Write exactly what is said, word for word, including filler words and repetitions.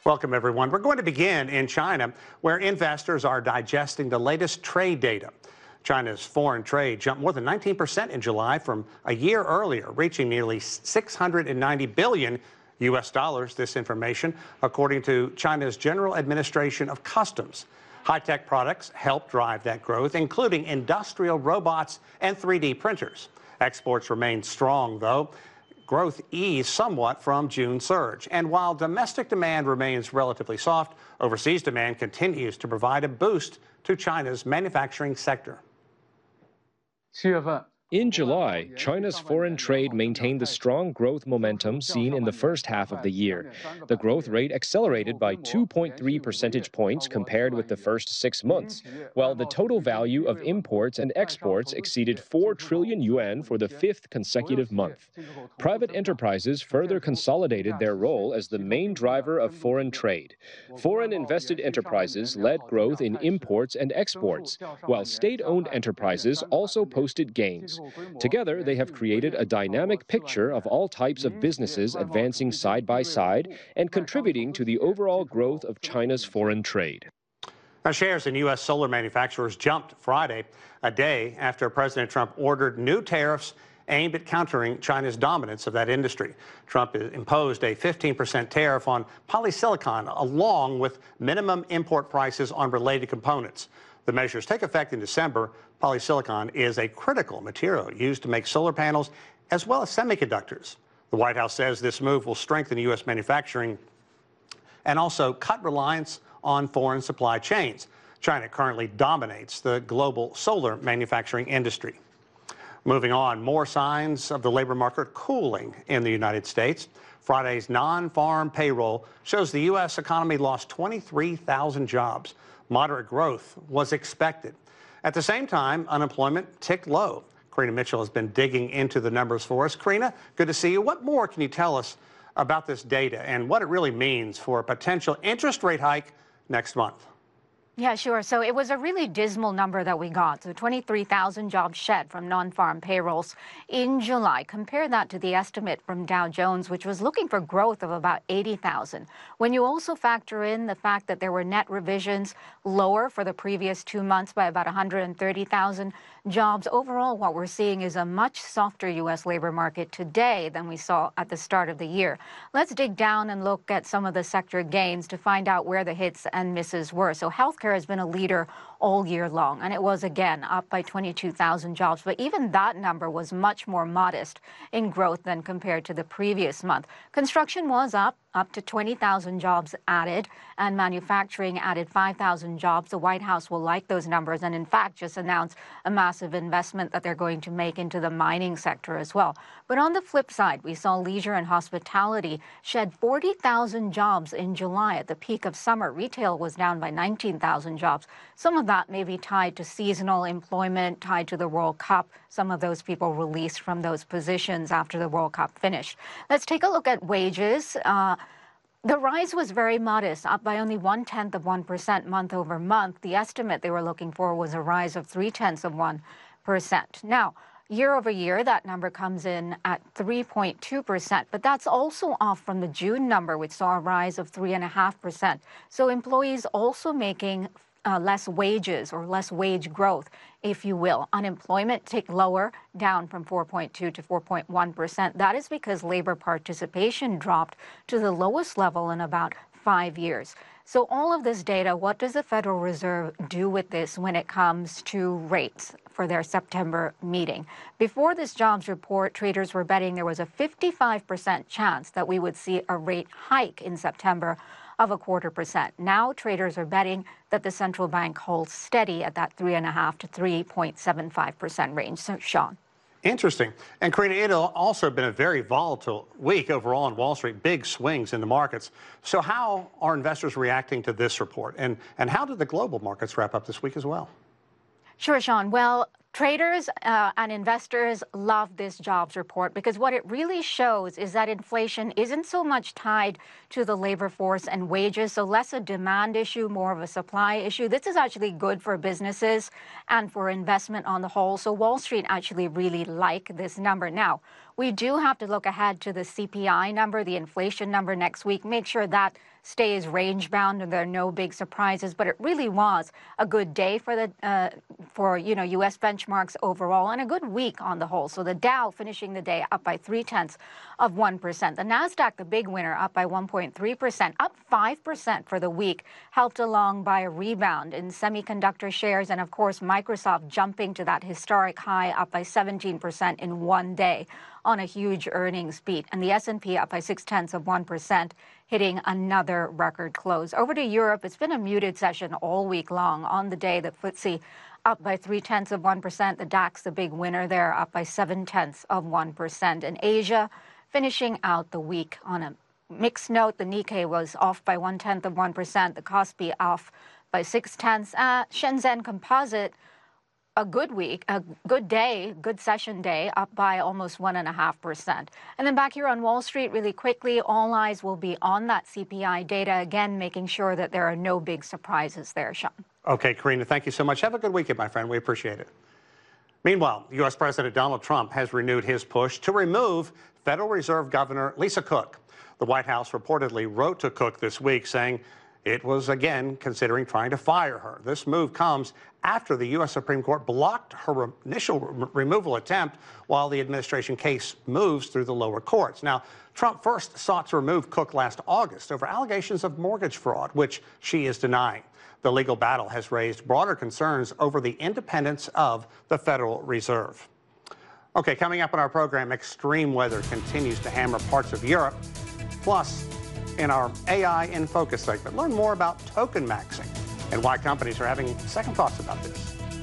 Welcome, everyone. We're going to begin in China, where investors are digesting the latest trade data. China's foreign trade jumped more than nineteen percent in July from a year earlier, reaching nearly six hundred ninety billion U S dollars. This information, according to China's General Administration of Customs. High-tech products helped drive that growth, including industrial robots and three D printers. Exports remained strong, though. Growth eased somewhat from June's surge. And while domestic demand remains relatively soft, overseas demand continues to provide a boost to China's manufacturing sector. In July, China's foreign trade maintained the strong growth momentum seen in the first half of the year. The growth rate accelerated by two point three percentage points compared with the first six months, while the total value of imports and exports exceeded four trillion yuan for the fifth consecutive month. Private enterprises further consolidated their role as the main driver of foreign trade. Foreign invested enterprises led growth in imports and exports, while state-owned enterprises also posted gains. Together, they have created a dynamic picture of all types of businesses advancing side by side and contributing to the overall growth of China's foreign trade. Now, shares in U S solar manufacturers jumped Friday, a day after President Trump ordered new tariffs aimed at countering China's dominance of that industry. Trump imposed a fifteen percent tariff on polysilicon, along with minimum import prices on related components. The measures take effect in December. Polysilicon is a critical material used to make solar panels as well as semiconductors. The White House says this move will strengthen U S manufacturing and also cut reliance on foreign supply chains. China currently dominates the global solar manufacturing industry. Moving on, more signs of the labor market cooling in the United States. Friday's non-farm payroll shows the U S economy lost twenty-three thousand jobs. Moderate growth was expected. At the same time, unemployment ticked low. Karina Mitchell has been digging into the numbers for us. Karina, good to see you. What more can you tell us about this data and what it really means for a potential interest rate hike next month? Yeah, sure. So it was a really dismal number that we got. So twenty-three thousand jobs shed from non-farm payrolls in July. Compare that to the estimate from Dow Jones, which was looking for growth of about eighty thousand. When you also factor in the fact that there were net revisions lower for the previous two months by about one hundred thirty thousand jobs, overall what we're seeing is a much softer U S labor market today than we saw at the start of the year. Let's dig down and look at some of the sector gains to find out where the hits and misses were. So healthcare has been a leader all year long, and it was again up by twenty-two thousand jobs. But even that number was much more modest in growth than compared to the previous month. Construction was up, up to twenty thousand jobs added, and manufacturing added five thousand jobs. The White House will like those numbers and, in fact, just announced a massive investment that they're going to make into the mining sector as well. But on the flip side, we saw leisure and hospitality shed forty thousand jobs in July at the peak of summer. Retail was down by nineteen thousand jobs. Some of that may be tied to seasonal employment, tied to the World Cup. Some of those people released from those positions after the World Cup finished. Let's take a look at wages. Uh, The rise was very modest, up by only one-tenth of one percent month over month. The estimate they were looking for was a rise of three-tenths of one percent. Now, year over year, that number comes in at three point two percent, but that's also off from the June number, which saw a rise of three point five percent. So employees also making Uh, less wages or less wage growth, if you will. Unemployment ticked lower, down from four point two to four point one percent. That is because labor participation dropped to the lowest level in about five years. So all of this data, what does the Federal Reserve do with this when it comes to rates for their September meeting? Before this jobs report, traders were betting there was a fifty-five percent chance that we would see a rate hike in September of a quarter percent. Now traders are betting that the central bank holds steady at that three and a half to three point seven five percent range. So, Sean. Interesting. And Karina, it also been a very volatile week overall on Wall Street, big swings in the markets. So how are investors reacting to this report? And, and how did the global markets wrap up this week as well? Sure, Sean. Well, traders uh, and investors love this jobs report because what it really shows is that inflation isn't so much tied to the labor force and wages, so less a demand issue, more of a supply issue. This is actually good for businesses and for investment on the whole. So Wall Street actually really like this number. Now, We do have to look ahead to the C P I number, the inflation number next week, make sure that stays range bound and there are no big surprises. But it really was a good day for the uh, for you know U S benchmarks overall, and a good week on the whole. So the Dow finishing the day up by three tenths of one percent. The Nasdaq, the big winner, up by one point three percent, up five percent for the week, helped along by a rebound in semiconductor shares, and of course Microsoft jumping to that historic high, up by seventeen percent in one day on a huge earnings beat. And the S and P up by six tenths of one percent, hitting another record close. Over to Europe, it's been a muted session all week long. On the day, the F T S E up by three tenths of one percent. The DAX, the big winner there, up by seven tenths of one percent. And Asia finishing out the week on a mixed note. The Nikkei was off by one tenth of one percent. The Kospi off by six tenths. Uh, Shenzhen Composite, a good week, a good day, good session day, up by almost one and a half percent. And then back here on Wall Street, really quickly, all eyes will be on that C P I data, again, making sure that there are no big surprises there, Sean. Okay, Karina, thank you so much. Have a good weekend, my friend. We appreciate it. Meanwhile, U S President Donald Trump has renewed his push to remove Federal Reserve Governor Lisa Cook. The White House reportedly wrote to Cook this week saying it was again considering trying to fire her. This move comes after the U S Supreme Court blocked her initial re removal attempt while the administration case moves through the lower courts. Now, Trump first sought to remove Cook last August over allegations of mortgage fraud, which she is denying. The legal battle has raised broader concerns over the independence of the Federal Reserve. Okay, coming up in our program, extreme weather continues to hammer parts of Europe. Plus, in our A I in Focus segment, learn more about token maxing and why companies are having second thoughts about this.